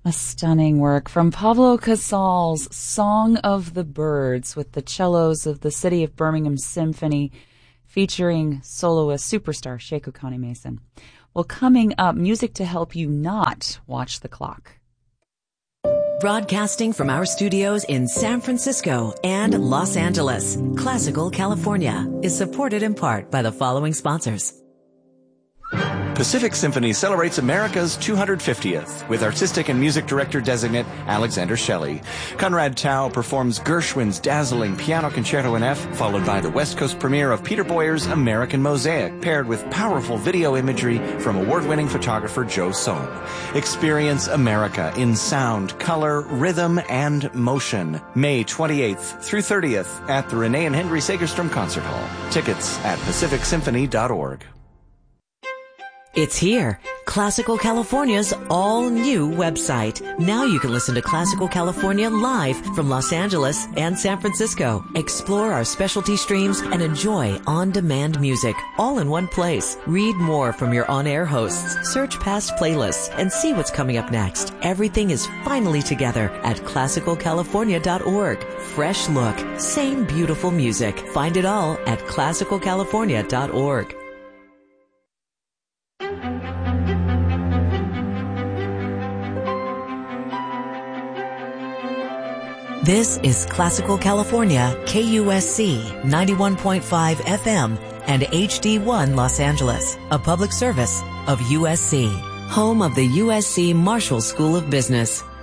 A stunning work from Pablo Casals' Song of the Birds with the cellos of the City of Birmingham Symphony featuring soloist superstar Sheikh Connie Mason. Well, coming up, music to help you not watch the clock. Broadcasting from our studios in San Francisco and Los Angeles, Classical California is supported in part by the following sponsors. Pacific Symphony celebrates America's 250th with artistic and music director designate Alexander Shelley. Conrad Tao performs Gershwin's dazzling Piano Concerto in F, followed by the West Coast premiere of Peter Boyer's American Mosaic, paired with powerful video imagery from award-winning photographer Joe Sohn. Experience America in sound, color, rhythm, and motion. May 28th through 30th at the Renee and Henry Segerstrom Concert Hall. Tickets at pacificsymphony.org. It's here, Classical California's all-new website. Now you can listen to Classical California live from Los Angeles and San Francisco. Explore our specialty streams and enjoy on-demand music, all in one place. Read more from your on-air hosts, search past playlists, and see what's coming up next. Everything is finally together at classicalcalifornia.org. Fresh look, same beautiful music. Find it all at classicalcalifornia.org. This is Classical California, KUSC 91.5 FM and HD1 Los Angeles, a public service of USC, home of the USC Marshall School of Business.